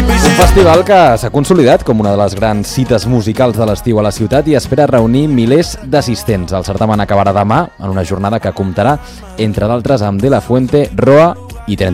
Un festival que s'ha consolidat com una de les grans cites musicals de l'estiu a la ciutat i espera reunir milers d'assistents. El certamen acabarà demà en una jornada que comptarà, entre d'altres, amb De La Fuente, Roa i 30